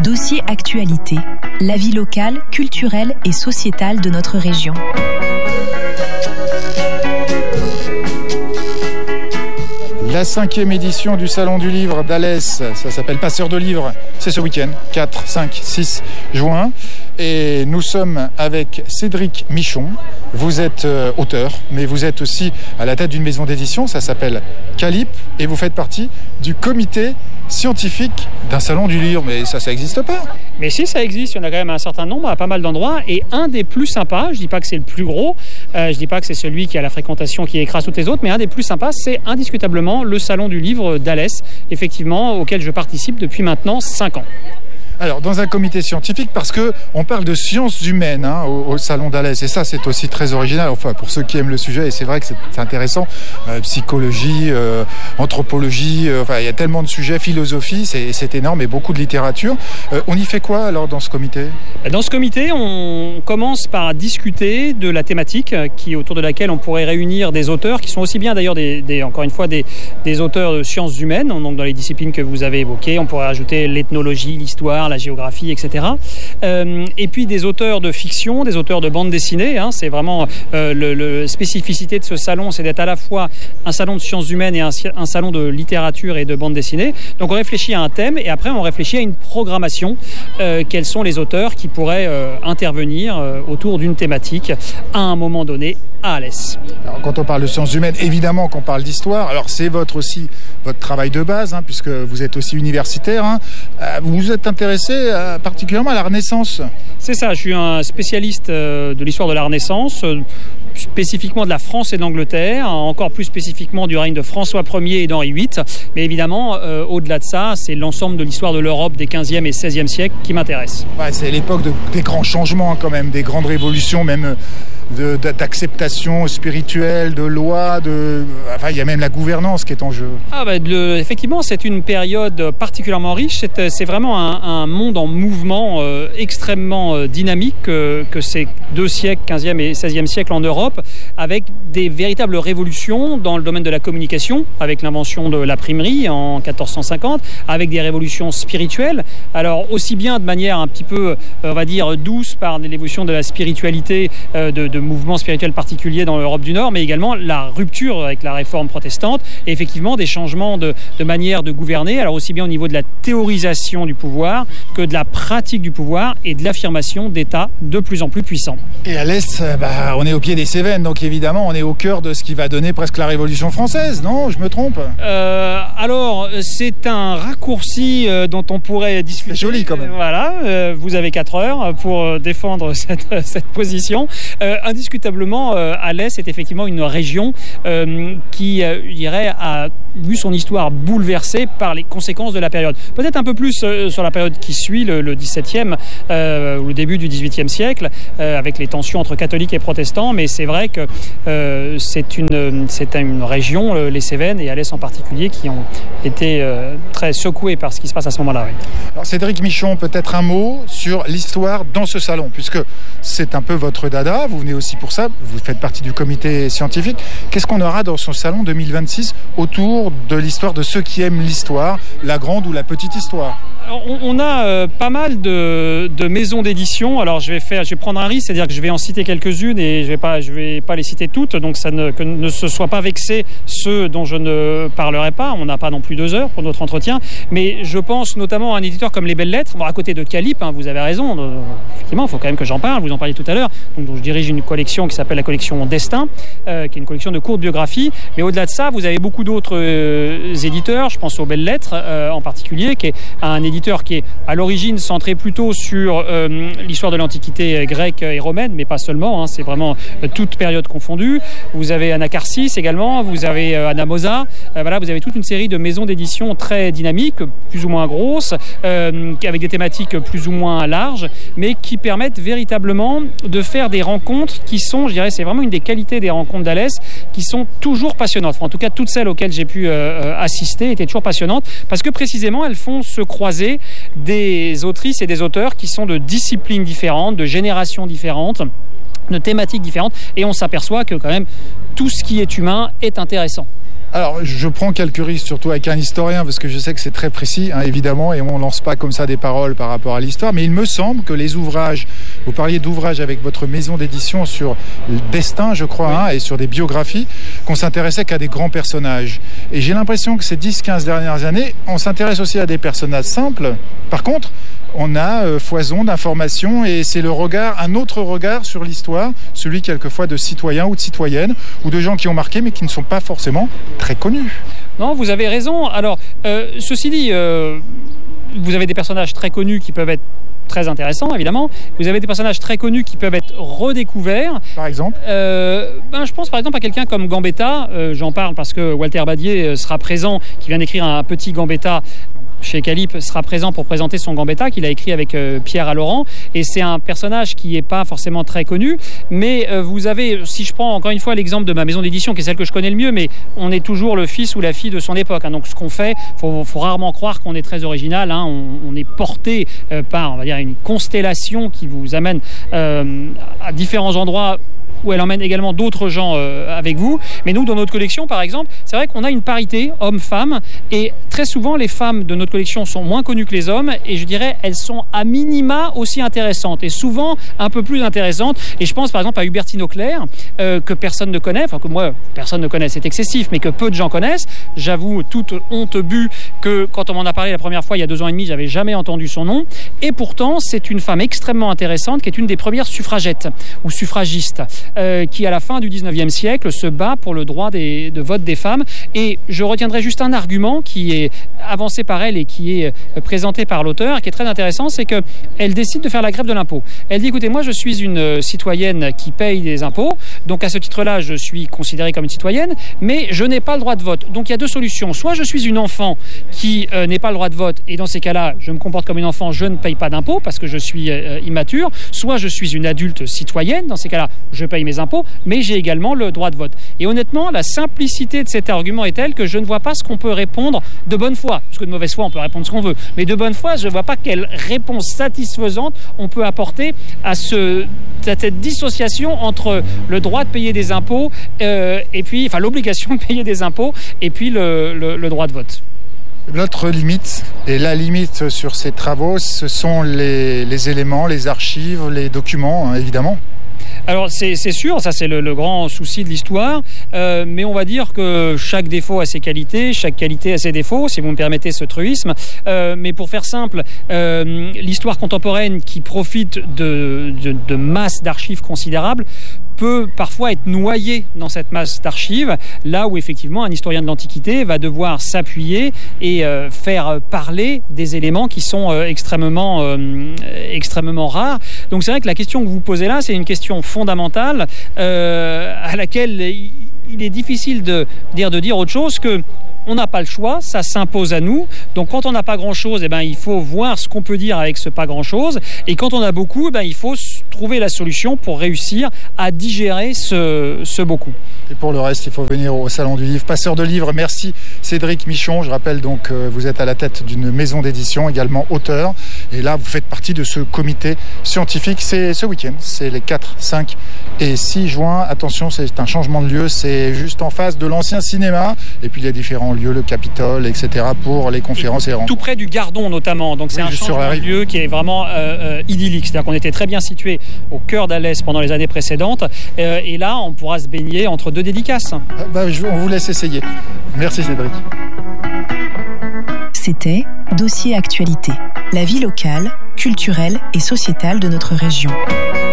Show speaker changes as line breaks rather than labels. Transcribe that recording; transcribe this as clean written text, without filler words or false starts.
Dossier Actualité, la vie locale, culturelle et sociétale de notre région.
La 5e édition du Salon du Livre d'Alès, ça s'appelle Passeur de Livres, c'est ce week-end, 4, 5, 6 juin. Et nous sommes avec Cédric Michon. Vous êtes auteur, mais vous êtes aussi à la tête d'une maison d'édition, ça s'appelle Calip, et vous faites partie du comité scientifique d'un Salon du Livre. Mais ça n'existe pas.
Mais si, ça existe, il y en a quand même un certain nombre à pas mal d'endroits, et un des plus sympas, je ne dis pas que c'est le plus gros, je ne dis pas que c'est celui qui a la fréquentation qui écrase toutes les autres, mais un des plus sympas, c'est indiscutablement le Salon du Livre d'Alès, effectivement, auquel je participe depuis maintenant 5 ans.
Alors, dans un comité scientifique, parce qu'on parle de sciences humaines au Salon d'Alès, et ça, c'est aussi très original, enfin, pour ceux qui aiment le sujet, et c'est vrai que c'est intéressant, psychologie, anthropologie, enfin, il y a tellement de sujets, philosophie, c'est énorme, et beaucoup de littérature. On y fait quoi, alors, dans ce comité ?
Dans ce comité, on commence par discuter de la thématique, autour de laquelle on pourrait réunir des auteurs, qui sont aussi bien, d'ailleurs, encore une fois, des auteurs de sciences humaines, donc dans les disciplines que vous avez évoquées. On pourrait ajouter l'ethnologie, l'histoire, la géographie, etc. Et puis des auteurs de fiction, des auteurs de bande dessinée. C'est vraiment la spécificité de ce salon, c'est d'être à la fois un salon de sciences humaines et un salon de littérature et de bande dessinée. Donc on réfléchit à un thème et après on réfléchit à une programmation. Quels sont les auteurs qui pourraient intervenir autour d'une thématique à un moment donné à Alès.
Alors, quand on parle de sciences humaines, évidemment qu'on parle d'histoire. Alors c'est votre travail de base, puisque vous êtes aussi universitaire. Vous vous êtes intéressé particulièrement à la Renaissance.
C'est ça, je suis un spécialiste de l'histoire de la Renaissance, spécifiquement de la France et de l'Angleterre, encore plus spécifiquement du règne de François Ier et d'Henri VIII. Mais évidemment, au-delà de ça, c'est l'ensemble de l'histoire de l'Europe des 15e et 16e siècles qui m'intéresse.
Ouais, c'est l'époque des grands changements quand même, des grandes révolutions, même d'acceptation spirituelle, de loi, il y a même la gouvernance qui est en jeu.
Effectivement, c'est une période particulièrement riche. C'est vraiment un monde en mouvement extrêmement dynamique que ces 2 siècles, 15e et 16e siècle en Europe, avec des véritables révolutions dans le domaine de la communication, avec l'invention de l'imprimerie en 1450, avec des révolutions spirituelles. Alors aussi bien de manière un petit peu, on va dire, douce par l'évolution de la spiritualité, de mouvements spirituels particuliers dans l'Europe du Nord, mais également la rupture avec la réforme protestante et effectivement des changements de manière de gouverner, alors aussi bien au niveau de la théorisation du pouvoir que de la pratique du pouvoir et de l'affirmation d'États de plus en plus puissants.
Et à l'Est, on est au pied des Cévennes, donc évidemment on est au cœur de ce qui va donner presque la Révolution française, non ? Je me trompe ?
Alors, c'est un raccourci dont on pourrait discuter.
C'est joli quand même.
Voilà, vous avez 4 heures pour défendre cette position. Indiscutablement, Alès est effectivement une région qui, je dirais, a vu son histoire bouleversée par les conséquences de la période. Peut-être un peu plus sur la période qui suit, le 17e ou le début du 18e siècle, avec les tensions entre catholiques et protestants, mais c'est vrai que c'est une région, les Cévennes et Alès en particulier, qui ont été très secoués par ce qui se passe à ce moment-là. Oui.
Alors Cédric Michon, peut-être un mot sur l'histoire dans ce salon, puisque c'est un peu votre dada, vous venez aussi pour ça, vous faites partie du comité scientifique. Qu'est-ce qu'on aura dans son salon 2026 autour de l'histoire de ceux qui aiment l'histoire, la grande ou la petite histoire ?
On a pas mal de maisons d'édition. Alors je vais prendre un risque, c'est-à-dire que je vais en citer quelques-unes et je vais pas les citer toutes, donc que ne se soient pas vexés ceux dont je ne parlerai pas. On n'a pas non plus 2 heures pour notre entretien, mais je pense notamment à un éditeur comme Les Belles Lettres. Bon, à côté de Calip, vous avez raison. Effectivement, il faut quand même que j'en parle. Vous en parliez tout à l'heure. Donc je dirige une collection qui s'appelle la collection Destin, qui est une collection de courtes biographies. Mais au-delà de ça, vous avez beaucoup d'autres éditeurs. Je pense aux Belles Lettres en particulier, qui est un éditeur qui est à l'origine centré plutôt sur l'histoire de l'Antiquité grecque et romaine, mais pas seulement, c'est vraiment toute période confondue. Vous avez Anacarsis également, vous avez Anamosa, vous avez toute une série de maisons d'édition très dynamiques, plus ou moins grosses, avec des thématiques plus ou moins larges, mais qui permettent véritablement de faire des rencontres qui sont, je dirais, c'est vraiment une des qualités des rencontres d'Alès, qui sont toujours passionnantes. Enfin, en tout cas, toutes celles auxquelles j'ai pu assister étaient toujours passionnantes, parce que précisément, elles font se croiser des autrices et des auteurs qui sont de disciplines différentes, de générations différentes, de thématiques différentes, et on s'aperçoit que quand même tout ce qui est humain est intéressant.
Alors, je prends quelques risques, surtout avec un historien, parce que je sais que c'est très précis, évidemment, et on ne lance pas comme ça des paroles par rapport à l'histoire, mais il me semble que les ouvrages, vous parliez d'ouvrages avec votre maison d'édition sur le destin, je crois, et sur des biographies, qu'on s'intéressait qu'à des grands personnages. Et j'ai l'impression que ces 10-15 dernières années, on s'intéresse aussi à des personnages simples. Par contre, on a foison d'informations et c'est un autre regard sur l'histoire, celui quelquefois de citoyens ou de citoyennes ou de gens qui ont marqué mais qui ne sont pas forcément très connus.
Non, vous avez raison. Alors, ceci dit, vous avez des personnages très connus qui peuvent être très intéressants, évidemment. Vous avez des personnages très connus qui peuvent être redécouverts.
Par exemple
je pense par exemple à quelqu'un comme Gambetta. J'en parle parce que Walter Badier sera présent, qui vient d'écrire un petit Gambetta chez Calippe, sera présent pour présenter son Gambetta qu'il a écrit avec Pierre Allaurent, et c'est un personnage qui n'est pas forcément très connu, mais vous avez, si je prends encore une fois l'exemple de ma maison d'édition qui est celle que je connais le mieux, mais on est toujours le fils ou la fille de son époque, donc ce qu'on fait, faut rarement croire qu'on est très original, on est porté par, on va dire, une constellation qui vous amène à différents endroits où elle emmène également d'autres gens avec vous. Mais nous, dans notre collection, par exemple, c'est vrai qu'on a une parité homme-femme, et très souvent, les femmes de notre collection sont moins connues que les hommes, et je dirais, elles sont à minima aussi intéressantes, et souvent un peu plus intéressantes. Et je pense par exemple à Hubertine Auclair, que personne ne connaît, enfin que moi, personne ne connaît, c'est excessif, mais que peu de gens connaissent. J'avoue, toute honte bu, que quand on m'en a parlé la première fois, il y a 2 ans et demi, j'avais jamais entendu son nom. Et pourtant, c'est une femme extrêmement intéressante, qui est une des premières suffragettes, ou suffragistes, qui à la fin du 19e siècle se bat pour le droit de vote des femmes. Et je retiendrai juste un argument qui est avancé par elle et qui est présenté par l'auteur, qui est très intéressant, c'est qu'elle décide de faire la grève de l'impôt. Elle dit, écoutez, moi je suis une citoyenne qui paye des impôts, donc à ce titre-là je suis considérée comme une citoyenne, mais je n'ai pas le droit de vote. Donc il y a 2 solutions. Soit je suis une enfant qui n'est pas le droit de vote, et dans ces cas-là je me comporte comme une enfant, je ne paye pas d'impôts parce que je suis immature. Soit je suis une adulte citoyenne, dans ces cas-là je paye mes impôts, mais j'ai également le droit de vote. Et honnêtement, la simplicité de cet argument est telle que je ne vois pas ce qu'on peut répondre de bonne foi. Parce que de mauvaise foi, on peut répondre ce qu'on veut. Mais de bonne foi, je ne vois pas quelle réponse satisfaisante on peut apporter à cette dissociation entre le droit de payer des impôts et puis, enfin, l'obligation de payer des impôts et puis le droit de vote.
L'autre limite, et la limite sur ces travaux, ce sont les éléments, les archives, les documents, évidemment.
Alors c'est sûr, ça c'est le grand souci de l'histoire, mais on va dire que chaque défaut a ses qualités, chaque qualité a ses défauts, si vous me permettez ce truisme. Mais pour faire simple, l'histoire contemporaine qui profite de masses d'archives considérables peut parfois être noyé dans cette masse d'archives, là où effectivement un historien de l'Antiquité va devoir s'appuyer et faire parler des éléments qui sont extrêmement rares. Donc c'est vrai que la question que vous posez là, c'est une question fondamentale à laquelle il est difficile de dire autre chose que on n'a pas le choix, ça s'impose à nous. Donc quand on n'a pas grand-chose, il faut voir ce qu'on peut dire avec ce pas grand-chose. Et quand on a beaucoup, il faut trouver la solution pour réussir à digérer ce beaucoup.
Et pour le reste, il faut venir au Salon du Livre. Passeur de livres, merci Cédric Michon. Je rappelle donc que vous êtes à la tête d'une maison d'édition, également auteur. Et là, vous faites partie de ce comité scientifique. C'est ce week-end, c'est les 4, 5 et 6 juin. Attention, c'est un changement de lieu, c'est juste en face de l'ancien cinéma. Et puis il y a différents lieux, le Capitole, etc. pour les conférences et rencontres.
Tout près du Gardon notamment. Donc c'est un changement de lieu qui est vraiment idyllique. C'est-à-dire qu'on était très bien situé au cœur d'Alès pendant les années précédentes. Et là, on pourra se baigner entre 2 dédicaces.
On vous laisse essayer. Merci Cédric.
C'était Dossier Actualité, la vie locale, culturelle et sociétale de notre région.